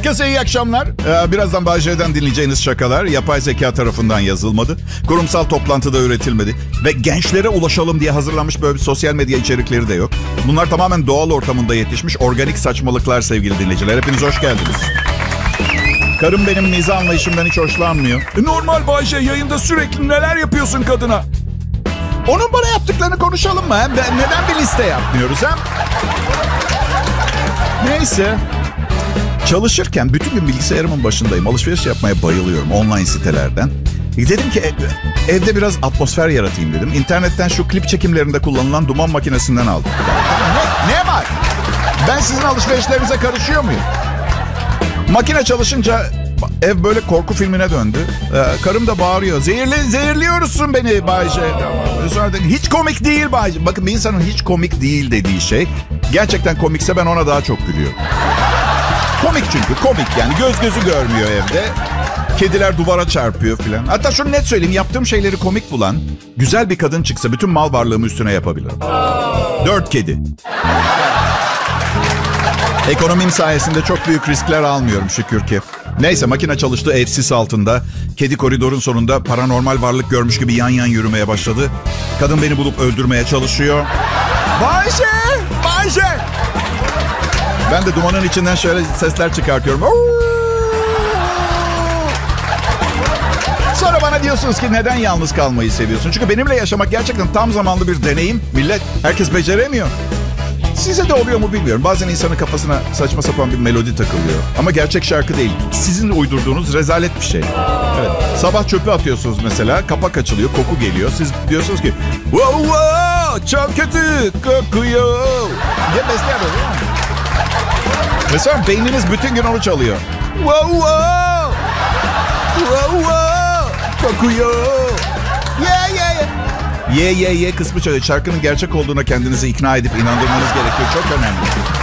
Herkese iyi akşamlar. Birazdan Bay J'den dinleyeceğiniz şakalar yapay zeka tarafından yazılmadı. Kurumsal toplantıda üretilmedi. Ve gençlere ulaşalım diye hazırlanmış böyle bir sosyal medya içerikleri de yok. Bunlar tamamen doğal ortamında yetişmiş organik saçmalıklar sevgili dinleyiciler. Hepiniz hoş geldiniz. Karım benim mizah anlayışımdan hiç hoşlanmıyor. Normal Bay J, yayında sürekli neler yapıyorsun kadına? Onun bana yaptıklarını konuşalım mı? Neden bir liste yapmıyoruz hem? Neyse. Çalışırken bütün gün bilgisayarımın başındayım. Alışveriş yapmaya bayılıyorum online sitelerden. Dedim ki evde biraz atmosfer yaratayım dedim. İnternetten şu klip çekimlerinde kullanılan duman makinesinden aldım. Ne var? Ben sizin alışverişlerinize karışıyor muyum? Makine çalışınca ev böyle korku filmine döndü. Karım da bağırıyor. Zehirliyorsun beni Bay J. Sonra dedim, hiç komik değil Bay J. Bakın bir insanın hiç komik değil dediği şey gerçekten komikse ben ona daha çok gülüyorum. Komik çünkü komik yani göz gözü görmüyor evde. Kediler duvara çarpıyor filan. Hatta şunu net söyleyeyim, yaptığım şeyleri komik bulan güzel bir kadın çıksa bütün mal varlığımı üstüne yapabilirim. 4 kedi. Ekonomim sayesinde çok büyük riskler almıyorum şükür ki. Neyse makine çalıştı ev sis altında. Kedi koridorun sonunda paranormal varlık görmüş gibi yan yan yürümeye başladı. Kadın beni bulup öldürmeye çalışıyor. Bayşe! Bayşe! Ben de dumanın içinden şöyle sesler çıkartıyorum. Sonra bana diyorsunuz ki neden yalnız kalmayı seviyorsun? Çünkü benimle yaşamak gerçekten tam zamanlı bir deneyim. Millet, herkes beceremiyor. Size de oluyor mu bilmiyorum. Bazen insanın kafasına saçma sapan bir melodi takılıyor. Ama gerçek şarkı değil. Sizin uydurduğunuz rezalet bir şey. Evet. Sabah çöpü atıyorsunuz mesela. Kapak açılıyor, koku geliyor. Siz diyorsunuz ki wow wow çok kötü kokuyor diye besliyor değil mi? Mesela beyniniz bütün gün onu çalıyor. Wow wow wow wow kokuyor. Yeah yeah yeah. Ye kısmı çalıyor. Şarkının gerçek olduğuna kendinizi ikna edip inandırmanız gerekiyor. Çok önemli.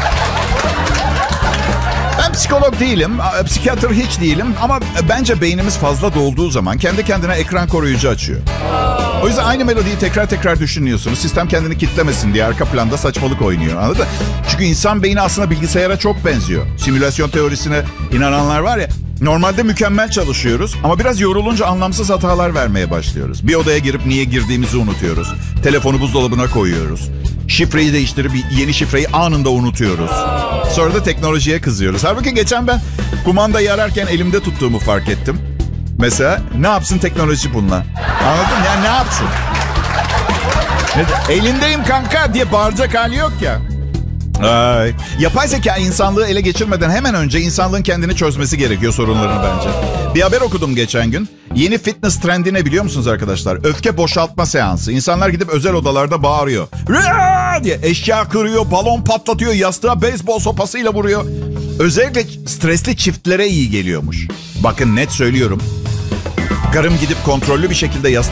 Ben psikolog değilim. Psikiyatr hiç değilim. Ama bence beynimiz fazla dolduğu zaman kendi kendine ekran koruyucu açıyor. O yüzden aynı melodiyi tekrar tekrar düşünüyorsunuz. Sistem kendini kitlemesin diye arka planda saçmalık oynuyor. Anladın mı? Çünkü insan beyni aslında bilgisayara çok benziyor. Simülasyon teorisine inananlar var ya. Normalde mükemmel çalışıyoruz ama biraz yorulunca anlamsız hatalar vermeye başlıyoruz. Bir odaya girip niye girdiğimizi unutuyoruz. Telefonu buzdolabına koyuyoruz. Şifreyi değiştirip yeni şifreyi anında unutuyoruz. Sonra da teknolojiye kızıyoruz. Halbuki geçen ben kumandayı ararken elimde tuttuğumu fark ettim. Mesela ne yapsın teknoloji bununla? Anladın? Yani ne yapsın? Elindeyim kanka diye bağıracak hali yok ya. Ay. Yapay zeka insanlığı ele geçirmeden hemen önce insanlığın kendini çözmesi gerekiyor sorunlarını bence. Bir haber okudum geçen gün. Yeni fitness trendi ne biliyor musunuz arkadaşlar? Öfke boşaltma seansı. İnsanlar gidip özel odalarda bağırıyor. Rıaa diye eşya kırıyor, balon patlatıyor, yastığa beyzbol sopasıyla vuruyor. Özellikle stresli çiftlere iyi geliyormuş. Bakın net söylüyorum. Karım gidip kontrollü bir şekilde